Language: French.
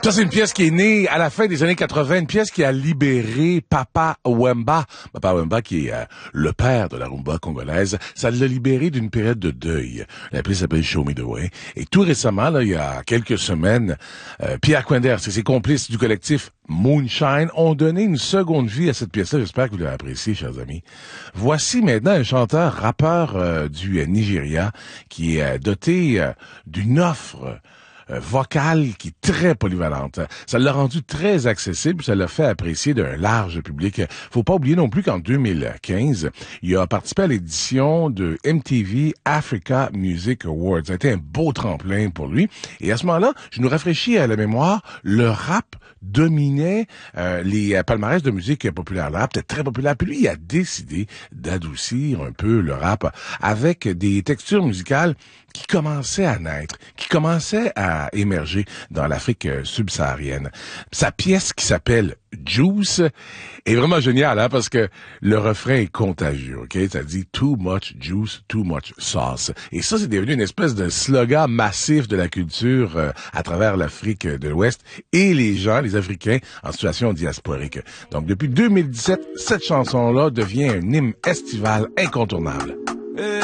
Ça, c'est une pièce qui est née à la fin des années 80, une pièce qui a libéré Papa Wemba. Papa Wemba, qui est le père de la rumba congolaise, ça l'a libéré d'une période de deuil. La pièce s'appelle Show Me the Way. Et tout récemment, là, il y a quelques semaines, Pierre Quenders et ses complices du collectif Moonshine ont donné une seconde vie à cette pièce-là. J'espère que vous l'avez appréciée, chers amis. Voici maintenant un chanteur, rappeur du Nigeria, qui est doté d'une offre vocale qui est très polyvalente. Ça l'a rendu très accessible, ça l'a fait apprécier d'un large public. Faut pas oublier non plus qu'en 2015, il a participé à l'édition de MTV Africa Music Awards. Ça a été un beau tremplin pour lui. Et à ce moment-là, je nous rafraîchis à la mémoire, le rap dominait les palmarès de musique populaire. Le rap était très populaire. Puis lui, il a décidé d'adoucir un peu le rap avec des textures musicales qui commençaient à naître, qui commençaient à émerger dans l'Afrique subsaharienne. Sa pièce qui s'appelle Juice est vraiment géniale, hein, parce que le refrain est contagieux, ok? Ça dit too much juice, too much sauce. Et ça, c'est devenu une espèce de slogan massif de la culture à travers l'Afrique de l'Ouest et les gens, les Africains en situation diasporique. Donc, depuis 2017, cette chanson-là devient un hymne estival incontournable.